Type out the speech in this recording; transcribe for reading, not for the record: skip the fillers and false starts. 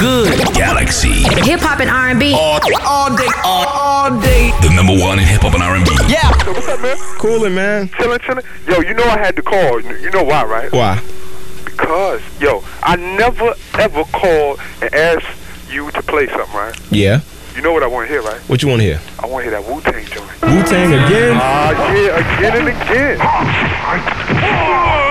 good? Galaxy. Hip hop and R&B. All day. The number one in hip hop and R&B. Yeah. What's up, man? Coolin', man. Chillin'. Yo, you know I had to call. You know why, right? Why? Because, yo, I never, ever called and asked you to play something, right? Yeah. You know what I want to hear, right? What you want to hear? I want to hear that Wu-Tang joint. Wu-Tang again? Yeah, again and again.